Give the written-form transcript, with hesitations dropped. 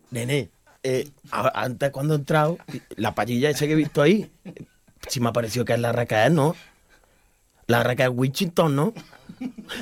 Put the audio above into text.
Nene, antes cuando he entrado, la pallilla esa que he visto ahí, sí me ha parecido que es la Raquel, ¿no? La Raquel Wichington, ¿no?